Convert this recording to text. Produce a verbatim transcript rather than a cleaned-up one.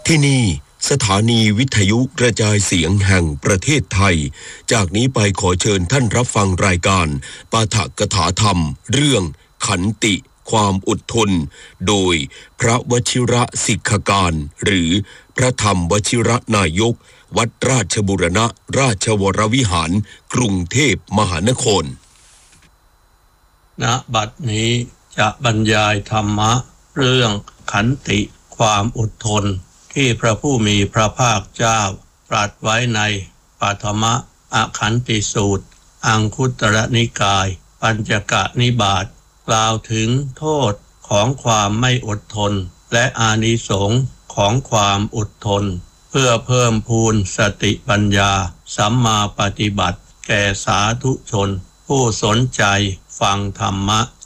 ที่นี่สถานีวิทยุกระจายเสียงแห่งประเทศไทยจากนี้ไปขอเชิญท่านรับฟังรายการปาฐกถาธรรมเรื่องขันติความอดทนโดยพระวชิระสิกขการหรือพระธรรมวชิระนายกวัดราชบูรณะราชวรวิหารกรุงเทพมหานครณบัดนี้จะบรรยายธรรมะเรื่องขันติความอดทนที่พระผู้มีพระภาคเจ้าตรัสไว้ในปฐมอขันติสูตรอังคุตรนิกายปัญจกนิบาตกล่าวถึงโทษของความไม่อดทนและอานิสงส์ของความอดทนเพื่อเพิ่มพูนสติปัญญาสัมมาปฏิบัติแก่สาธุชนผู้สนใจฟังธรรมะ